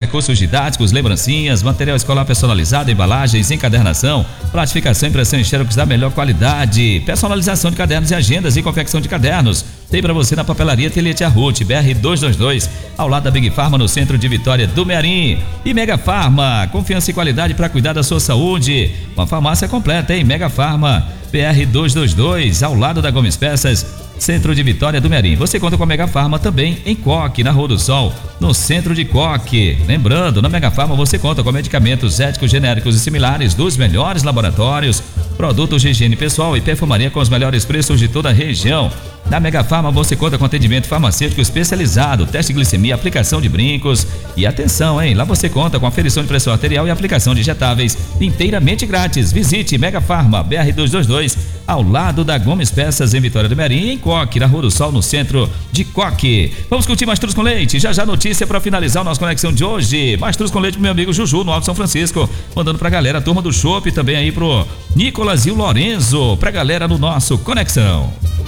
recursos didáticos, lembrancinhas, material escolar personalizado, embalagens, encadernação, plastificação, impressão em xerox da melhor qualidade, personalização de cadernos e agendas e confecção de cadernos. Tem para você na papelaria Ateliê Tia Ruth, BR 222, ao lado da Big Pharma, no centro de Vitória do Mearim. E Mega Pharma, confiança e qualidade para cuidar da sua saúde. Uma farmácia completa, hein? Mega Pharma, BR 222, ao lado da Gomes Peças, centro de Vitória do Mearim. Você conta com a Mega Pharma também em Coque, na Rua do Sol, no centro de Coque. Lembrando, na Mega Pharma você conta com medicamentos éticos, genéricos e similares dos melhores laboratórios, produtos de higiene pessoal e perfumaria com os melhores preços de toda a região. Na Mega Pharma você conta com atendimento farmacêutico especializado, teste de glicemia, aplicação de brincos e atenção, hein? Lá você conta com aferição de pressão arterial e aplicação de injetáveis inteiramente grátis. Visite Mega Pharma, BR 222, ao lado da Gomes Peças, em Vitória do Mearim, e em Coque, na Rua do Sol, no centro de Coque. Vamos curtir Mastruz com Leite. Já notícia para finalizar o nosso Conexão de hoje. Mastruz com Leite pro meu amigo Juju, no Alto São Francisco, mandando pra galera a turma do Chopp, também aí pro Nicolas e o Lorenzo, pra galera no nosso Conexão.